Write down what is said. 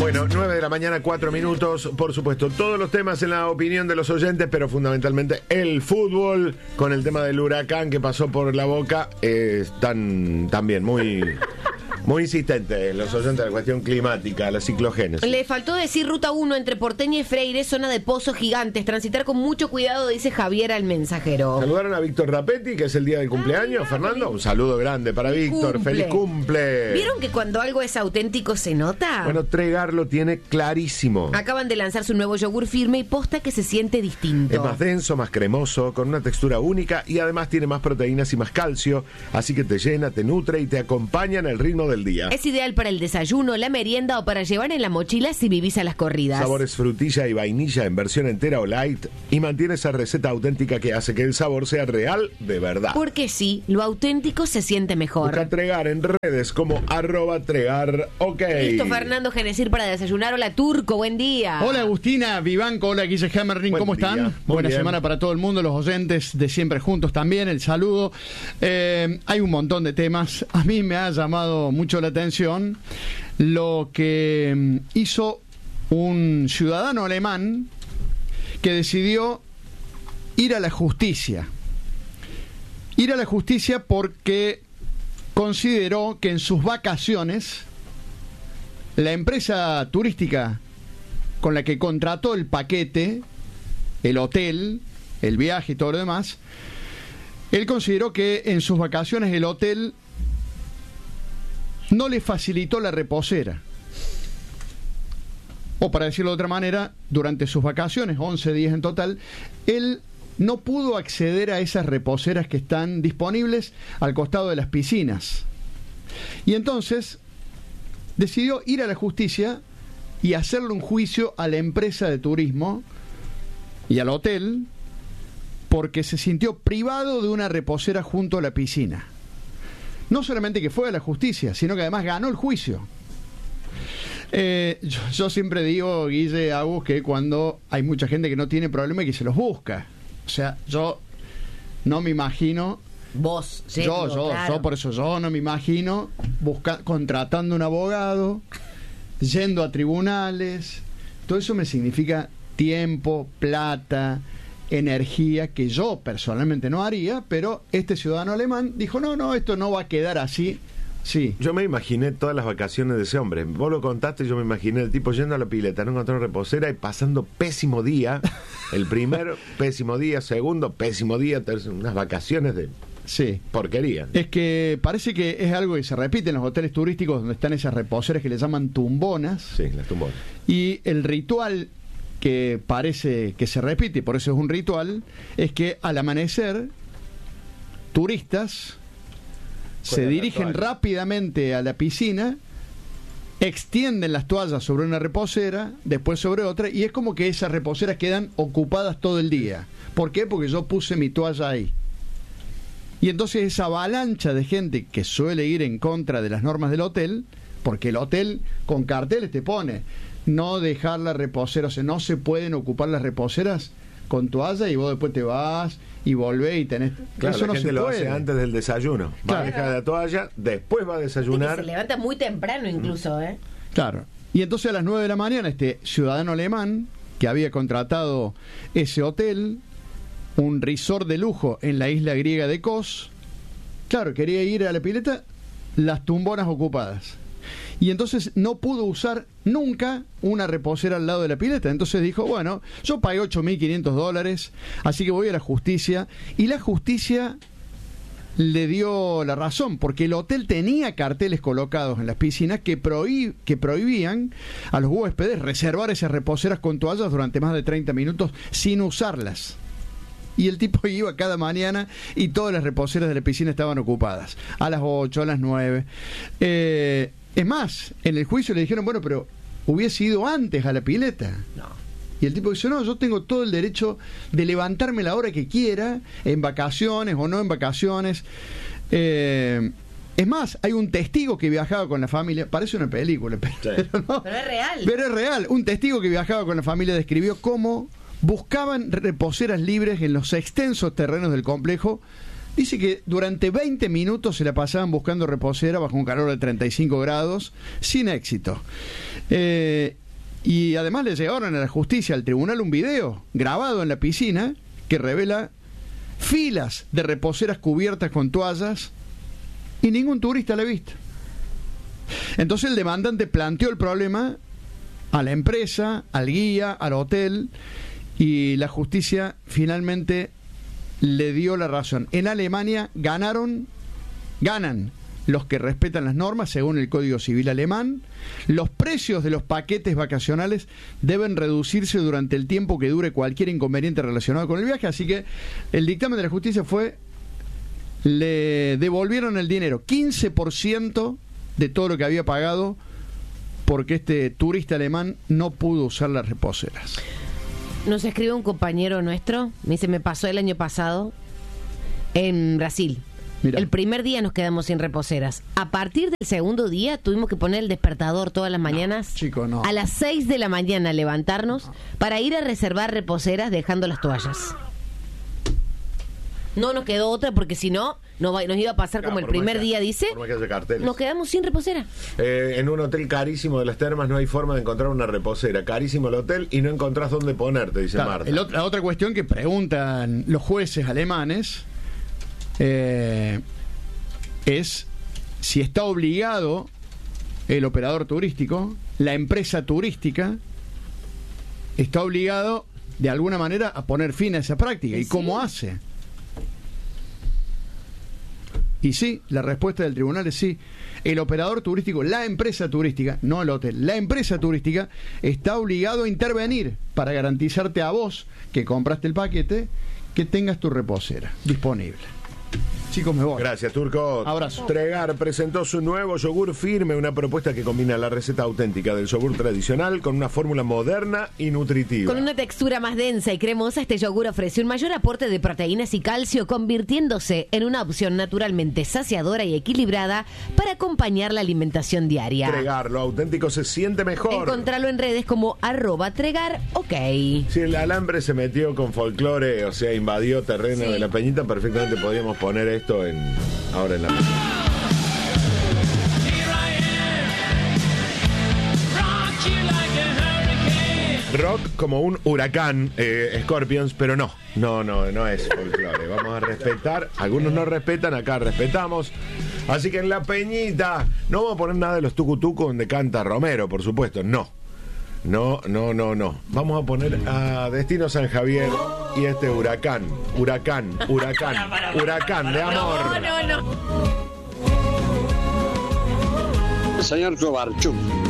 Bueno, 9 de la mañana, 4 minutos. Por supuesto, todos los temas en la opinión de los oyentes, pero fundamentalmente el fútbol, con el tema del huracán que pasó por la Boca, están también muy insistentes los oyentes de la cuestión climática, la ciclogénesis. Le faltó decir ruta 1 entre Porteña y Freire, zona de pozos gigantes. Transitar con mucho cuidado, dice Javier al mensajero. Saludaron a Víctor Rapetti, que es el día del cumpleaños. Fernando, un saludo grande para Víctor. ¡Feliz cumple! ¿Vieron que cuando algo es auténtico se nota? Bueno, Tregar lo tiene clarísimo. Acaban de lanzar su nuevo yogur firme y posta que se siente distinto. Es más denso, más cremoso, con una textura única y además tiene más proteínas y más calcio, así que te llena, te nutre y te acompaña en el ritmo del día. Es ideal para el desayuno, la merienda o para llevar en la mochila si vivís a las corridas. Sabores frutilla y vainilla en versión entera o light y mantiene esa receta auténtica que hace que el sabor sea real de verdad. Porque sí, lo auténtico se siente mejor. Busca Tregar en redes como @Tregar, ok. Listo, Fernando Genesir para desayunar. Hola, Turco, buen día. Hola, Agustina, Vivanco, hola, Guille Hammerling, ¿cómo están? Buena semana para todo el mundo, los oyentes de Siempre Juntos también, el saludo. Hay un montón de temas. A mí me ha llamado mucho la atención lo que hizo un ciudadano alemán que decidió ir a la justicia. Ir a la justicia porque consideró que en sus vacaciones la empresa turística con la que contrató el paquete, el hotel, el viaje y todo lo demás, él consideró que en sus vacaciones el hotel no le facilitó la reposera. O para decirlo de otra manera, durante sus vacaciones, 11 días en total, él no pudo acceder a esas reposeras que están disponibles al costado de las piscinas. Y entonces decidió ir a la justicia y hacerle un juicio a la empresa de turismo y al hotel porque se sintió privado de una reposera junto a la piscina. No solamente que fue a la justicia, sino que además ganó el juicio. Yo siempre digo, Guille, Agus, que cuando hay mucha gente que no tiene problema y que se los busca. O sea, yo no me imagino... Vos, sí, yo por eso yo no me imagino contratando un abogado, yendo a tribunales. Todo eso me significa tiempo, plata, energía, que yo personalmente no haría, pero este ciudadano alemán dijo, no, esto no va a quedar así. Sí. Yo me imaginé todas las vacaciones de ese hombre. Vos lo contaste, yo me imaginé el tipo yendo a la pileta, no encontró reposera y pasando pésimo día. El primero, pésimo día. Segundo, pésimo día. Tercero, unas vacaciones de... Sí. Porquería. Es que parece que es algo que se repite en los hoteles turísticos donde están esas reposeras que le llaman tumbonas. Sí, las tumbonas. Y el ritual que parece que se repite, por eso es un ritual, es que al amanecer turistas se dirigen rápidamente a la piscina, extienden las toallas sobre una reposera, después sobre otra, y es como que esas reposeras quedan ocupadas todo el día. ¿Por qué? Porque yo puse mi toalla ahí. Y entonces esa avalancha de gente que suele ir en contra de las normas del hotel, porque el hotel con carteles te pone no dejar la reposera, o sea, no se pueden ocupar las reposeras con toalla y vos después te vas y volvés y tenés... Claro, eso la gente lo hace antes del desayuno. Va a dejar la toalla, después va a desayunar. Se levanta muy temprano incluso, Claro. Y entonces a las 9 de la mañana este ciudadano alemán que había contratado ese hotel, un resort de lujo en la isla griega de Kos, claro, quería ir a la pileta, las tumbonas ocupadas. Y entonces no pudo usar nunca una reposera al lado de la pileta. Entonces dijo, bueno, yo pagué $8.500, así que voy a la justicia. Y la justicia le dio la razón, porque el hotel tenía carteles colocados en las piscinas que prohibían a los huéspedes reservar esas reposeras con toallas durante más de 30 minutos sin usarlas. Y el tipo iba cada mañana y todas las reposeras de la piscina estaban ocupadas. A las 8, a las 9. Es más, en el juicio le dijeron, bueno, pero hubiese ido antes a la pileta. No. Y el tipo dice, no, yo tengo todo el derecho de levantarme la hora que quiera, en vacaciones o no en vacaciones. Es más, hay un testigo que viajaba con la familia, parece una película, pero no. Pero es real. Pero es real. Un testigo que viajaba con la familia describió cómo buscaban reposeras libres en los extensos terrenos del complejo Dice que durante 20 minutos se la pasaban buscando reposera bajo un calor de 35 grados, sin éxito. Y además le llevaron a la justicia, al tribunal, un video grabado en la piscina que revela filas de reposeras cubiertas con toallas y ningún turista la ha visto. Entonces el demandante planteó el problema a la empresa, al guía, al hotel, y la justicia finalmente le dio la razón. En Alemania ganan los que respetan las normas según el Código Civil alemán. Los precios de los paquetes vacacionales deben reducirse durante el tiempo que dure cualquier inconveniente relacionado con el viaje. Así que el dictamen de la justicia fue: le devolvieron el dinero, 15% de todo lo que había pagado, porque este turista alemán no pudo usar las reposeras. Nos escribe un compañero nuestro, me dice, me pasó el año pasado en Brasil. Mirá. El primer día nos quedamos sin reposeras. A partir del segundo día tuvimos que poner el despertador todas las mañanas. No. A las 6 de la mañana levantarnos para ir a reservar reposeras dejando las toallas. No nos quedó otra porque si no, nos iba a pasar como el primer día, dice. Nos quedamos sin reposera. En un hotel carísimo de las Termas no hay forma de encontrar una reposera. Carísimo el hotel y no encontrás dónde ponerte, dice Marta. La otra cuestión que preguntan los jueces alemanes es si está obligado el operador turístico, la empresa turística, está obligado de alguna manera a poner fin a esa práctica. ¿Y cómo hace? Y sí, la respuesta del tribunal es sí. El operador turístico, la empresa turística, no el hotel, la empresa turística está obligado a intervenir para garantizarte a vos, que compraste el paquete, que tengas tu reposera disponible. Chicos, me voy. Gracias, Turco. Abrazo. Tregar presentó su nuevo yogur firme, una propuesta que combina la receta auténtica del yogur tradicional con una fórmula moderna y nutritiva. Con una textura más densa y cremosa, este yogur ofrece un mayor aporte de proteínas y calcio, convirtiéndose en una opción naturalmente saciadora y equilibrada para acompañar la alimentación diaria. Tregar, lo auténtico se siente mejor. Encontralo en redes como @tregar, ok. Si el alambre se metió con folclore, o sea, invadió terreno de la Peñita, perfectamente podríamos poner esto ahora en la rock como un huracán, Scorpions, pero no es folclore. Vamos a respetar, algunos no respetan, acá respetamos. Así que en la Peñita no vamos a poner nada de los tucutucos donde canta Romero, por supuesto, no. Vamos a poner a Destino San Javier y este huracán de amor. Señor Kovarchuk,